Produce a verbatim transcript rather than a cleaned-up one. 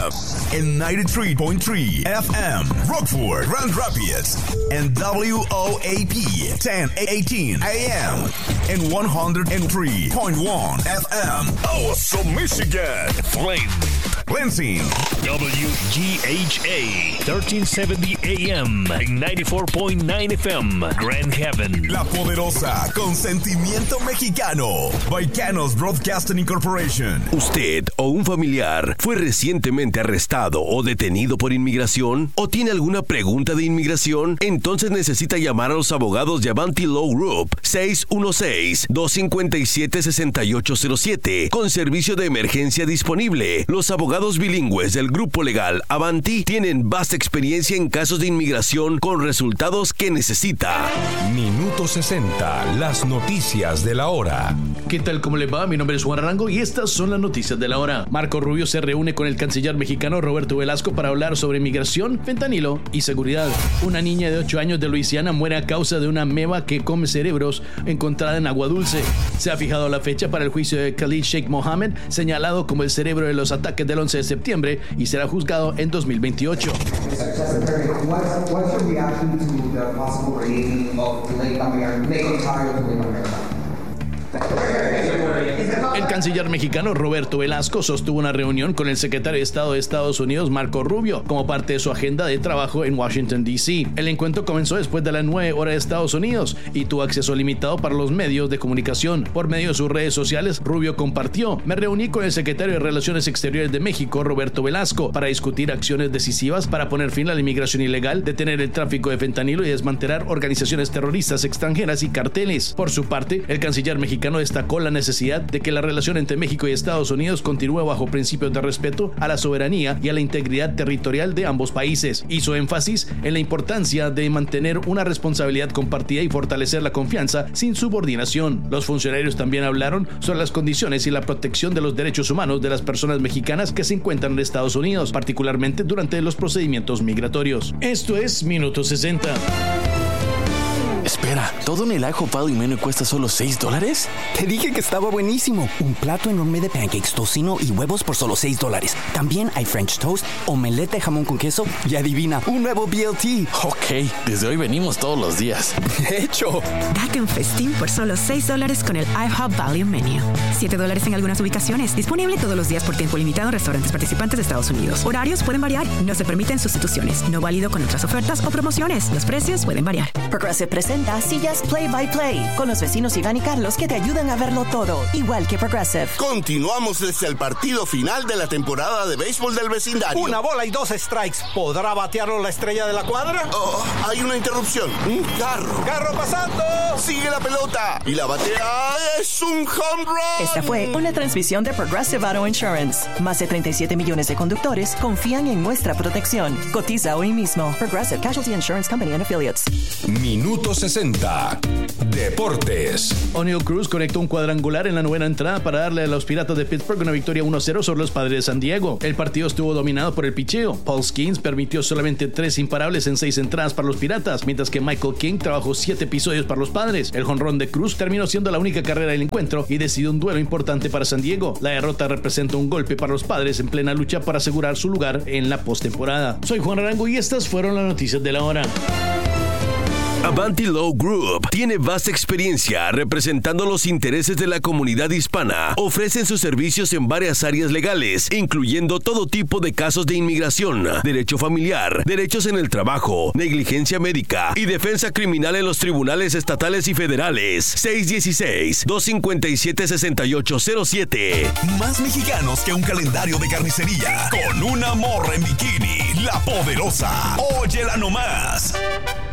and ninety-three point three F M, Rockford, Grand Rapids, and W O A P ten eighteen A M, and one oh three point one F M, Awesome, Michigan, Flint, Lansing, W G H A thirteen seventy A M, and ninety-four point nine F M, Grand Haven, La Poderosa, con sentimiento mexicano, Baicanos Broadcasting Incorporation. ¿Usted o un familiar fue recientemente arrestado o detenido por inmigración? ¿O tiene alguna pregunta de inmigración? Entonces necesita llamar a los abogados de Avanti Law Group seis uno seis, dos cinco siete, seis ocho cero siete con servicio de emergencia disponible. Los abogados bilingües del grupo legal Avanti tienen vasta experiencia en casos de inmigración con resultados que necesita. Minuto sesenta, las noticias de la hora. ¿Qué tal? ¿Cómo le va? Mi nombre es Juan Arango y estas son las noticias de la hora. Marco Rubio se reúne con el canciller mexicano Roberto Velasco para hablar sobre migración, fentanilo y seguridad. Una niña de ocho años de Luisiana muere a causa de una ameba que come cerebros encontrada en agua dulce. Se ha fijado la fecha para el juicio de Khalid Sheikh Mohammed, señalado como el cerebro de los ataques del once de septiembre, y será juzgado en dos mil veintiocho. El canciller mexicano Roberto Velasco sostuvo una reunión con el secretario de Estado de Estados Unidos, Marco Rubio, como parte de su agenda de trabajo en Washington, D C El encuentro comenzó después de las nueve horas de Estados Unidos y tuvo acceso limitado para los medios de comunicación. Por medio de sus redes sociales, Rubio compartió: me reuní con el secretario de Relaciones Exteriores de México, Roberto Velasco, para discutir acciones decisivas para poner fin a la inmigración ilegal, detener el tráfico de fentanilo y desmantelar organizaciones terroristas extranjeras y carteles. Por su parte, el canciller mexicano destacó la necesidad de que la relación entre México y Estados Unidos continúe bajo principios de respeto a la soberanía y a la integridad territorial de ambos países. Hizo énfasis en la importancia de mantener una responsabilidad compartida y fortalecer la confianza sin subordinación. Los funcionarios también hablaron sobre las condiciones y la protección de los derechos humanos de las personas mexicanas que se encuentran en Estados Unidos, particularmente durante los procedimientos migratorios. Esto es Minuto sesenta. Espera, ¿todo en el I Hope Valley Menu cuesta solo seis dólares? Te dije que estaba buenísimo. Un plato enorme de pancakes, tocino y huevos por solo seis dólares. También hay French toast, omelette de jamón con queso y adivina, un nuevo B L T. Ok, desde hoy venimos todos los días. De hecho. Date un festín por solo seis dólares con el I Hope Valley Menu. siete dólares en algunas ubicaciones. Disponible todos los días por tiempo limitado en restaurantes participantes de Estados Unidos. Horarios pueden variar. No se permiten sustituciones. No válido con otras ofertas o promociones. Los precios pueden variar. Progressive presenta Sillas Play by Play con los vecinos Iván y Carlos que te ayudan a verlo todo, igual que Progressive. Continuamos desde el partido final de la temporada de béisbol del vecindario. Una bola y dos strikes. ¿Podrá batearlo la estrella de la cuadra? Oh, hay una interrupción. Un carro. ¡Carro pasando! Sigue la pelota y la batea es un home run. Esta fue una transmisión de Progressive Auto Insurance. Más de treinta y siete millones de conductores confían en nuestra protección. Cotiza hoy mismo. Progressive Casualty Insurance Company and Affiliates. Minuto sesenta. Deportes. O'Neal Cruz conectó un cuadrangular en la novena entrada para darle a los Piratas de Pittsburgh una victoria uno cero sobre los Padres de San Diego. El partido estuvo dominado por el picheo. Paul Skeens permitió solamente tres imparables en seis entradas para los Piratas, mientras que Michael King trabajó siete episodios para los Padres. El jonrón de Cruz terminó siendo la única carrera del encuentro y decidió un duelo importante para San Diego. La derrota representa un golpe para los Padres en plena lucha para asegurar su lugar en la postemporada. Soy Juan Arango y estas fueron las noticias de la hora. Avanti Law Group tiene vasta experiencia representando los intereses de la comunidad hispana. Ofrecen sus servicios en varias áreas legales, incluyendo todo tipo de casos de inmigración, derecho familiar, derechos en el trabajo, negligencia médica y defensa criminal en los tribunales estatales y federales. seis uno seis, dos cinco siete, seis ocho cero siete. Más mexicanos que un calendario de carnicería. Con una morra en bikini, La Poderosa. Óyela nomás.